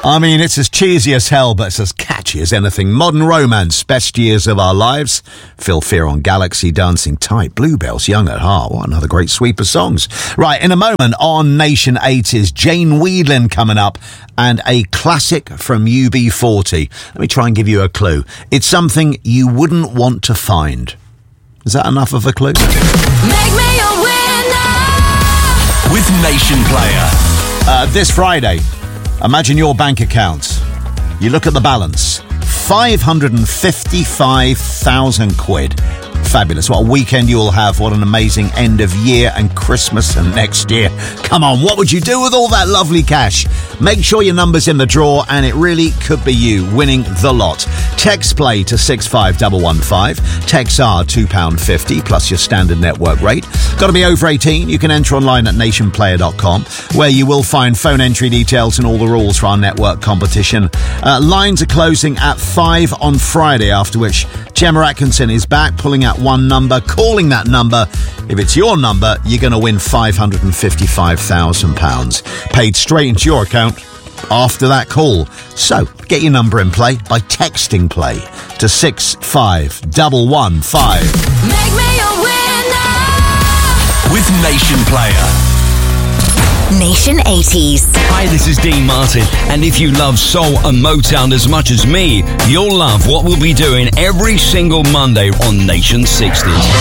I mean, it's as cheesy as hell, but it's as catchy as anything. Modern Romance, Best Years of Our Lives, Phil Fear on Galaxy, Dancing Tight, Bluebells, Young at Heart. What another great sweep of songs. Right, in a moment on Nation 80s, Jane Wiedlin coming up and a classic from UB40. Let me try and give you a clue. It's something you wouldn't want to find. Is that enough of a clue? Make me a winner with Nation Player. This Friday, imagine your bank account. You look at the balance. 555,000 quid. Fabulous. What a weekend you'll have. What an amazing end of year and Christmas and next year. Come on, what would you do with all that lovely cash? Make sure your number's in the draw, and it really could be you winning the lot. Text play to 65115. Texts are £2.50 plus your standard network rate. Got to be over 18. You can enter online at nationplayer.com, where you will find phone entry details and all the rules for our network competition. Lines are closing at 5 on Friday, after which Gemma Atkinson is back, pulling out one number, calling that number. If it's your number, you're going to win £555,000 paid straight into your account after that call. So get your number in play by texting play to 65115. Make me a winner with Nation Player. Nation 80s. Hi, this is Dean Martin, and if you love soul and Motown as much as me, you'll love what we'll be doing every single Monday on Nation 60s.